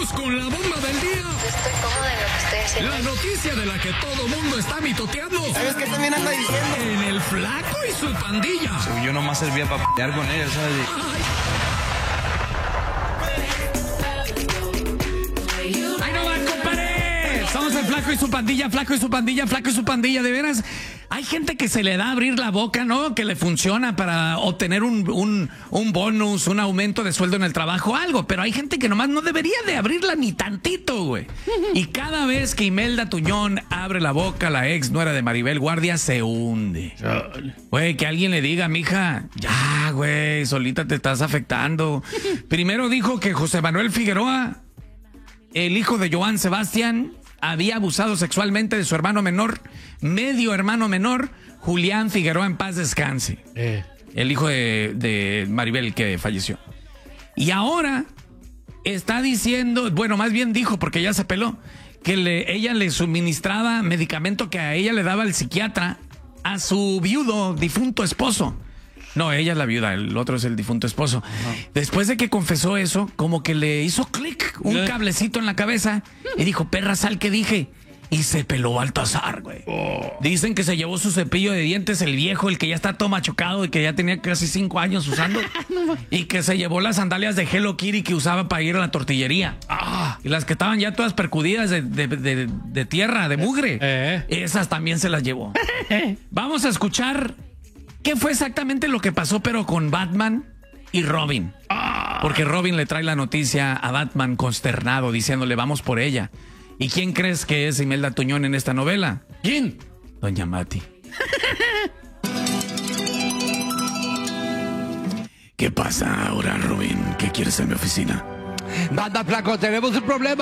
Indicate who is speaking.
Speaker 1: Vamos con la bomba del día.
Speaker 2: Estoy cómoda en lo que estoy haciendo.
Speaker 1: La noticia de la que todo mundo está mitoteando.
Speaker 3: ¿Sabes qué también anda diciendo?
Speaker 1: En el Flaco y su pandilla.
Speaker 4: Yo nomás servía para pelear con ella, ¿sabes?
Speaker 5: ¡Ay, no va, compadre! Somos el Flaco y su pandilla, Flaco y su pandilla, Flaco y su pandilla. De veras, hay gente que se le da a abrir la boca, ¿no? Que le funciona para obtener un bonus, un aumento de sueldo en el trabajo, algo. Pero hay gente que nomás no debería de abrirla ni tantito, güey. Y cada vez que Imelda Tuñón abre la boca, la ex nuera de Maribel Guardia se hunde. Güey, que alguien le diga, mija, ya, güey, solita te estás afectando. Primero dijo que José Manuel Figueroa, el hijo de Joan Sebastián, había abusado sexualmente de su hermano menor, medio hermano menor, Julián Figueroa, en paz descanse. El hijo de Maribel que falleció. Y ahora está diciendo, bueno, más bien dijo, porque ya se peló, que ella le suministraba medicamento que a ella le daba el psiquiatra a su viudo, difunto esposo. No, ella es la viuda, el otro es el difunto esposo. Después de que confesó eso, como que le hizo clic, un cablecito en la cabeza, y dijo, perra, sal que dije. Y se peló Baltasar, güey. Dicen que se llevó su cepillo de dientes, el viejo, el que ya está todo machucado y que ya tenía casi 5 años usando. Y que se llevó las sandalias de Hello Kitty que usaba para ir a la tortillería. Y las que estaban ya todas percudidas de tierra, de mugre. Esas también se las llevó. Vamos a escuchar qué fue exactamente lo que pasó, pero con Batman y Robin. Porque Robin le trae la noticia a Batman consternado, diciéndole, vamos por ella. ¿Y quién crees que es Imelda Tuñón en esta novela?
Speaker 6: ¿Quién?
Speaker 5: Doña Mati. ¿Qué pasa ahora, Robin? ¿Qué quieres en mi oficina?
Speaker 6: Banda, Flaco, tenemos un problema.